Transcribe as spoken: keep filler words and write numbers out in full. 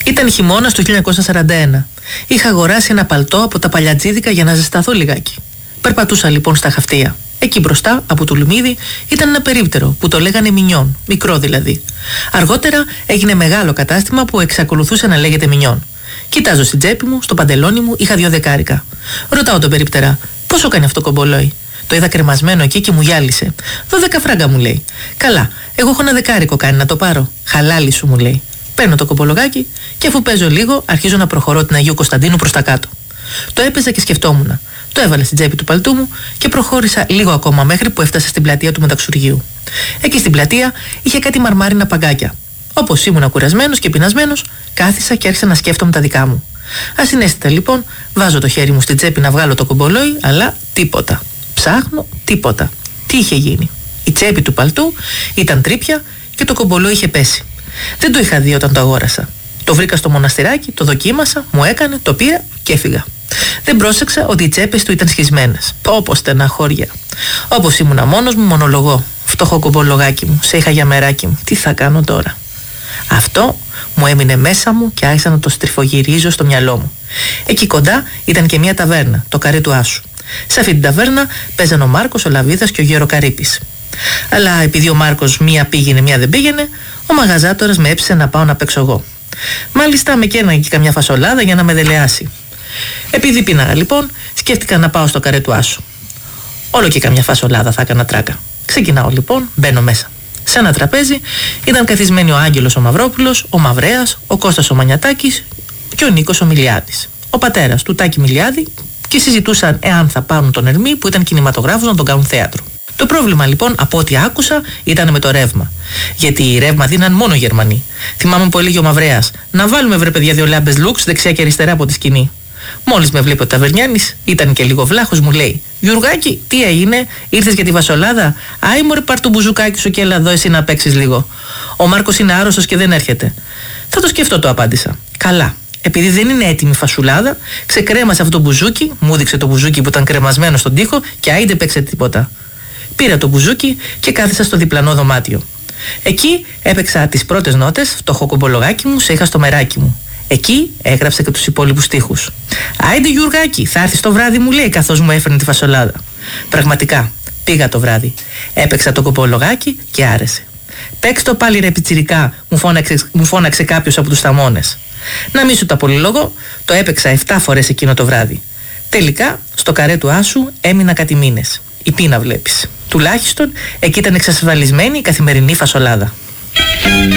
Ήταν χειμώνας του χίλια εννιακόσια σαράντα ένα. Είχα αγοράσει ένα παλτό από τα παλιατζίδικα για να ζεσταθώ λιγάκι. Περπατούσα λοιπόν στα χαυτία. Εκεί μπροστά, από το λιμίδι, ήταν ένα περίπτερο που το λέγανε Μινιόν, μικρό δηλαδή. Αργότερα έγινε μεγάλο κατάστημα που εξακολουθούσε να λέγεται Μινιόν. Κοιτάζω στην τσέπη μου, στο παντελόνι μου, είχα δύο δεκάρικα. Ρωτάω τον περίπτερα, πόσο κάνει αυτό κομπολόι? Το είδα κρεμασμένο εκεί και μου γυάλισε. Δώδεκα φράγκα μου λέει. Καλά, εγώ έχω ένα δεκάρικο κάνει να το πάρω. Χαλάλι σου μου λέει. Παίρνω το κομπολογάκι και αφού παίζω λίγο, αρχίζω να προχωρώ την Αγίου Κωνσταντίνου προς τα κάτω. Το έπαιζα και σκεφτόμουν. Το έβαλα στην τσέπη του παλτού μου και προχώρησα λίγο ακόμα μέχρι που έφτασα στην πλατεία του μεταξουργείου. Εκεί στην πλατεία είχε κάτι μαρμάρινα παγκάκια. Όπως ήμουν κουρασμένος και πεινασμένος, κάθισα και άρχισα να σκέφτομαι τα δικά μου. Ασυναίσθητα λοιπόν, βάζω το χέρι μου στην τσέπη να βγάλω το κομπολόι, αλλά τίποτα. Ψάχνω, τίποτα. Τι είχε γίνει? Η τσέπη του παλτού ήταν τρίπια και το κομπολόι είχε πέσει. Δεν το είχα δει όταν το αγόρασα. Το βρήκα στο μοναστηράκι, το δοκίμασα, μου έκανε, το πήρα και έφυγα. Δεν πρόσεξα ότι οι τσέπες του ήταν σχισμένες. Πω πω στεναχώρια. Όπως ήμουνα μόνος μου, μονολογώ. Φτωχό κομπολογάκι μου, σε είχα για μεράκι μου. Τι θα κάνω τώρα? Αυτό μου έμεινε μέσα μου και άρχισα να το στριφογυρίζω στο μυαλό μου. Εκεί κοντά ήταν και μια ταβέρνα, το Καρέ του Άσου. Σε αυτή την ταβέρνα παίζαν ο Μάρκος, ο Λαβίδας και ο Γεροκαρύπης. Αλλά επειδή ο Μάρκος μία πήγαινε, μία δεν πήγαινε, ο μαγαζάτορας με έψησε να πάω να παίξω εγώ. Μάλιστα με κέρναγε και καμιά φασολάδα για να με δελεάσει. Επειδή πίναγα λοιπόν, σκέφτηκα να πάω στο Καρέ του Άσου. Όλο και καμιά φασολάδα θα έκανα τράκα. Ξεκινάω λοιπόν, μπαίνω μέσα. Σε ένα τραπέζι ήταν καθισμένοι ο Άγγελος ο Μαυρόπουλος, ο Μαυρέας, ο Κώστας ο Μανιατάκης και ο Νίκος ο Μιλιάδης. Ο πατέρας του Τάκη Μιλιάδη, και συζητούσαν εάν θα πάρουν τον Ερμή που ήταν κινηματογράφος να τον κάνουν θέατρο. Το πρόβλημα λοιπόν, από ό,τι άκουσα, ήταν με το ρεύμα. Γιατί ρεύμα δίναν μόνο Γερμανοί. Θυμάμαι που έλεγε ο Μαυρέας, να βάλουμε βρε παιδιά δύο λάμπες λουξ δεξιά και αριστερά από τη σκηνή. Μόλις με βλέπει ο ταβερνιάνης, ήταν και λίγο βλάχος, μου λέει: Γιουργάκη, τι έγινε, ήρθες για τη βασολάδα? Άι μωρέ, πάρ' το μπουζουκάκι σου και έλα εδώ εσύ να παίξεις λίγο. Ο Μάρκος είναι άρρωστος και δεν έρχεται. Θα το σκεφτώ, το απάντησα. Καλά. Επειδή δεν είναι έτοιμη φασουλάδα, ξεκρέμασε αυτό το μπουζούκι, μου έδειξε το μπουζούκι που ήταν κρεμασμένο στον τοίχο και άιντε παίξε τίποτα. Πήρα το μπουζούκι και κάθισα στο διπλανό δωμάτιο. Εκεί έπαιξα τις πρώτες νότες, φτωχό κομπολογάκι μου, σε είχα στο μεράκι μου. Εκεί έγραψε και τους υπόλοιπους στίχους. Άιντε Γιουργάκη, θα έρθεις το βράδυ, μου λέει, καθώς μου έφερνε τη φασολάδα. Πραγματικά, πήγα το βράδυ. Έπαιξα το κομπολογάκι και άρεσε. Παίξ' το πάλι ρε πιτσιρικά, μου φώναξε, μου φώναξε κάποιος από τους θαμώνες. Να μη σου τα πολυλογώ, το έπαιξα εφτά φορές εκείνο το βράδυ. Τελικά, στο Καρέ του Άσου έμεινα κάτι μήνες. Η πείνα βλέπεις. Τουλάχιστον εκεί ήταν εξασφαλισμένη η καθημερινή φασολάδα.